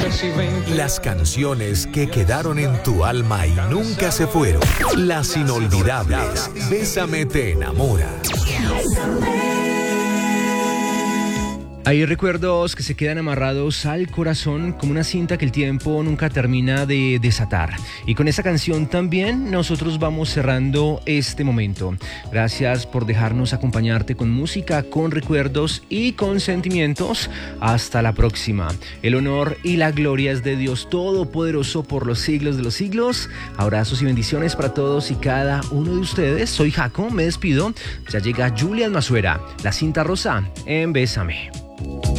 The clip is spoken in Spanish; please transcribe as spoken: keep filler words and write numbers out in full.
Las canciones que quedaron en tu alma y nunca se fueron. Las inolvidables. Bésame te enamora. Hay recuerdos que se quedan amarrados al corazón como una cinta que el tiempo nunca termina de desatar. Y con esta canción también nosotros vamos cerrando este momento. Gracias por dejarnos acompañarte con música, con recuerdos y con sentimientos. Hasta la próxima. El honor y la gloria es de Dios Todopoderoso por los siglos de los siglos. Abrazos y bendiciones para todos y cada uno de ustedes. Soy Jaco, me despido. Ya llega Julián Mazuera, la cinta rosa en Bésame.